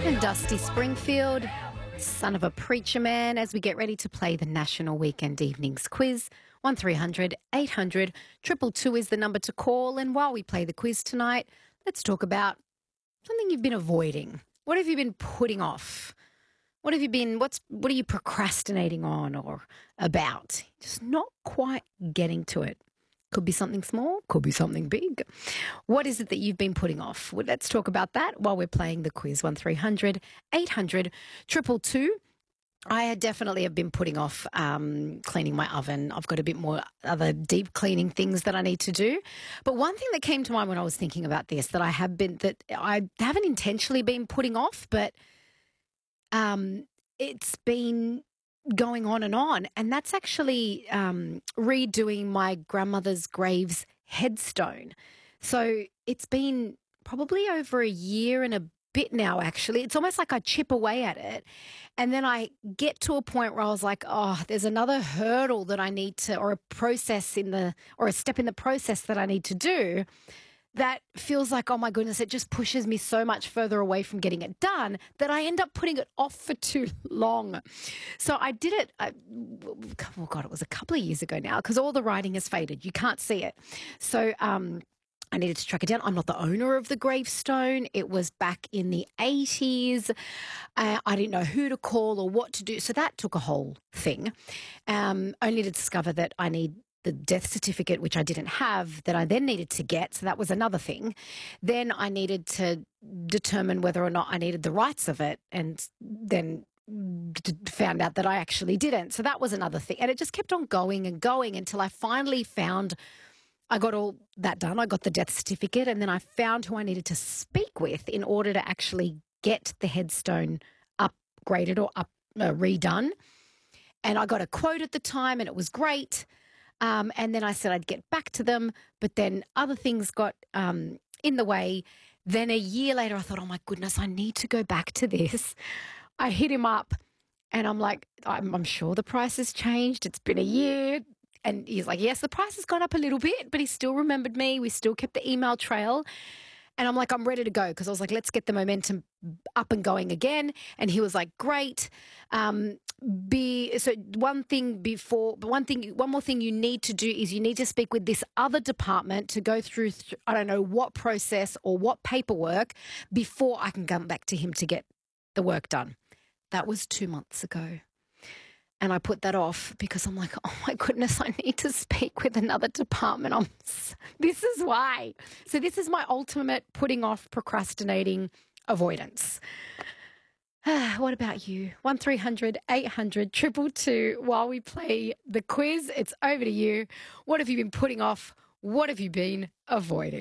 And Dusty Springfield, son of a preacher man, as we get ready to play the National Weekend Evenings Quiz. 1300 800 222 is the number to call. And while we play the quiz tonight, let's talk about something you've been avoiding. What have you been putting off? What are you procrastinating on or about? Just not quite getting to it. Could be something small, could be something big. What is it that you've been putting off? Well, let's talk about that while we're playing the quiz. 1300 800 222. I definitely have been putting off cleaning my oven. I've got a bit more other deep cleaning things that I need to do. But one thing that came to mind when I was thinking about this that I haven't intentionally been putting off, but it's been going on, and that's actually redoing my grandmother's grave's headstone. So it's been probably over a year and a bit now, actually. It's almost like I chip away at it, and then I get to a point where I was like, oh, there's another hurdle that I need to, or a step in the process that I need to do, that feels like, oh my goodness, it just pushes me so much further away from getting it done that I end up putting it off for too long. So I did it, it was a couple of years ago now, because all the writing has faded. You can't see it. So I needed to track it down. I'm not the owner of the gravestone. It was back in the 80s. I didn't know who to call or what to do. So that took a whole thing, only to discover that I need the death certificate, which I didn't have, that I then needed to get. So that was another thing. Then I needed to determine whether or not I needed the rights of it, and then found out that I actually didn't. So that was another thing. And it just kept on going and going until I finally found, I got all that done. I got the death certificate, and then I found who I needed to speak with in order to actually get the headstone upgraded or redone. And I got a quote at the time, and it was great. And then I said I'd get back to them, but then other things got in the way. Then a year later, I thought, oh my goodness, I need to go back to this. I hit him up, and I'm like, I'm sure the price has changed. It's been a year. And he's like, yes, the price has gone up a little bit, but he still remembered me. We still kept the email trail. And I'm like, I'm ready to go, because I was like, let's get the momentum up and going again. And he was like, great. One more thing you need to do is you need to speak with this other department to go through, I don't know what process or what paperwork before I can come back to him to get the work done. That was 2 months ago. And I put that off because I'm like, oh my goodness, I need to speak with another department. This is why. So this is my ultimate putting off, procrastinating, avoidance. What about you? 1300 800 222 while we play the quiz. It's over to you. What have you been putting off? What have you been avoiding?